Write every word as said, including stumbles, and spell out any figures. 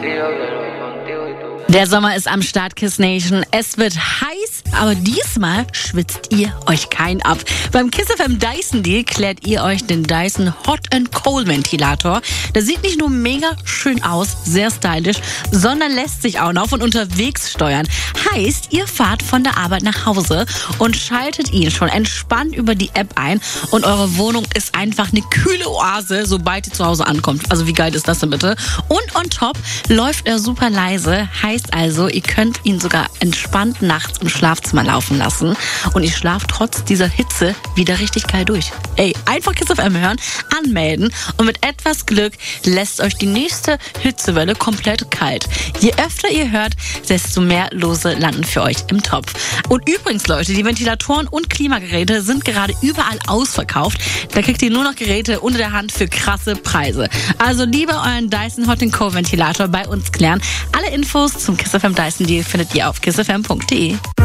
Der Sommer ist am Start, Kiss Nation. Es wird heiß, aber diesmal schwitzt ihr euch kein ab. Beim Kiss F M Dyson Deal klärt ihr euch den Dyson Hot and Cold Ventilator. Der sieht nicht nur mega schön aus, sehr stylisch, sondern lässt sich auch noch von unterwegs steuern. Heißt, ihr fahrt von der Arbeit nach Hause und schaltet ihn schon entspannt über die App ein und eure Wohnung ist einfach eine kühle Oase, sobald ihr zu Hause ankommt. Also wie geil ist das denn bitte? Und on top läuft er super leise, heißt also, ihr könnt ihn sogar entspannt nachts im Schlafzimmer laufen lassen und ihr schlaft trotz dieser Hitze wieder richtig geil durch. Ey, einfach Kiss F M hören, anmelden und mit etwas Glück lässt euch die nächste Hitzewelle komplett kalt. Je öfter ihr hört, desto mehr Lose landen für euch im Topf. Und übrigens, Leute, die Ventilatoren und Klimageräte sind gerade überall ausverkauft. Da kriegt ihr nur noch Geräte unter der Hand für krasse Preise. Also lieber euren Dyson Hot and Cold Ventilator bei uns klären. Alle Infos zum Kiss F M Dyson Deal findet ihr auf kiss f m punkt d e.